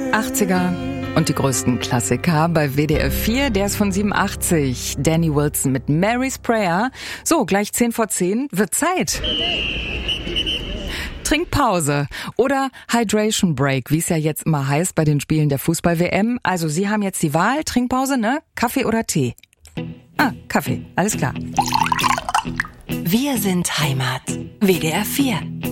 80er und die größten Klassiker bei WDR 4, der ist von 87. Danny Wilson mit Mary's Prayer. So, gleich 10:10 wird Zeit. Trinkpause oder Hydration Break, wie es ja jetzt immer heißt bei den Spielen der Fußball-WM. Also Sie haben jetzt die Wahl, Trinkpause, ne? Kaffee oder Tee? Kaffee, alles klar. Wir sind Heimat. WDR 4.